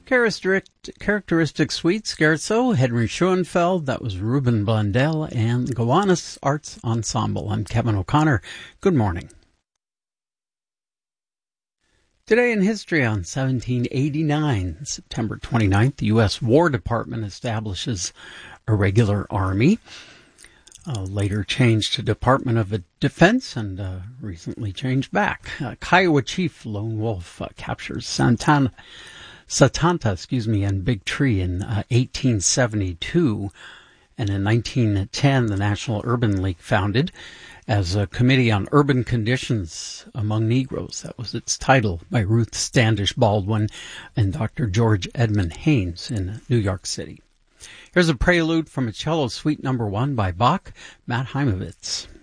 Characteristic Suite, Scherzo, Henry Schoenfeld, that was Ruben Blundell, and the Gowanus Arts Ensemble. I'm Kevin O'Connor. Good morning. Today in history on 1789, September 29th, the U.S. War Department establishes a regular army, later changed to Department of Defense and recently changed back. Kiowa Chief Lone Wolf captures Satanta, and Big Tree in 1872. And in 1910, the National Urban League founded as a Committee on Urban Conditions Among Negroes. That was its title, by Ruth Standish Baldwin and Dr. George Edmund Haynes in New York City. Here's a prelude from a cello suite number 1 by Bach, Matt Heimovitz.